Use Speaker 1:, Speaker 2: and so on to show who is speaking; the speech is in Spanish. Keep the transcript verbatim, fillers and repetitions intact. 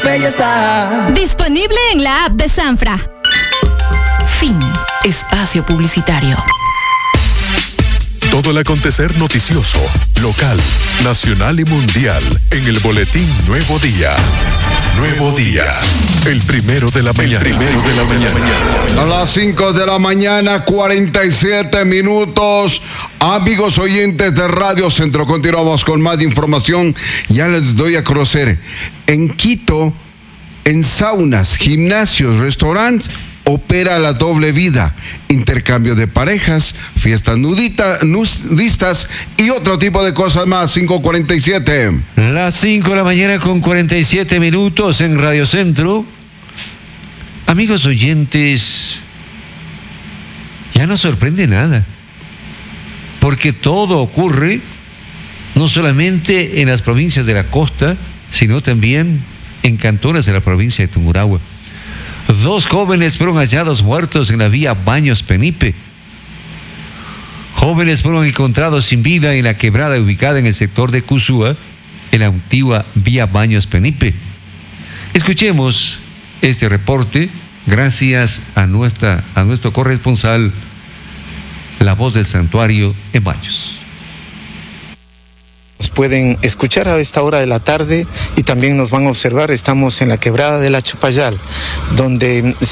Speaker 1: Coppel ya está
Speaker 2: disponible en la app de Sanfra.
Speaker 3: Fin. Espacio publicitario.
Speaker 4: Todo el acontecer noticioso, local, nacional y mundial en el boletín Nuevo Día. Nuevo Día, el primero de la mañana. El primero de la mañana.
Speaker 5: A las cinco de la mañana, cuarenta y siete minutos. Amigos oyentes de Radio Centro, continuamos con más información. Ya les doy a conocer. En Quito, en saunas, gimnasios, restaurantes, opera la doble vida, intercambio de parejas, fiestas nudita, nudistas y otro tipo de cosas más. Cinco cuarenta y siete.
Speaker 6: Las cinco de la mañana con cuarenta y siete minutos en Radio Centro. Amigos oyentes, ya no sorprende nada, porque todo ocurre no solamente en las provincias de la costa, sino también en cantones de la provincia de Tungurahua. Dos jóvenes fueron hallados muertos en la vía Baños-Penipe. Jóvenes fueron encontrados sin vida en la quebrada ubicada en el sector de Cusúa, en la antigua vía Baños-Penipe. Escuchemos este reporte gracias a, nuestra, a nuestro corresponsal, La Voz del Santuario en Baños.
Speaker 7: Nos pueden escuchar a esta hora de la tarde y también nos van a observar. Estamos en la quebrada de la Chupayal, donde